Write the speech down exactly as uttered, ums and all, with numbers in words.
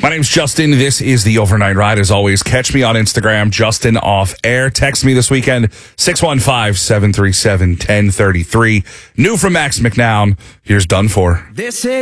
My name's Justin. This is the Overnight Ride. As always, catch me on Instagram, Justin Off Air. Text me this weekend, six one five, seven three seven, one zero three three. New from Max McNown. Here's Done For. They say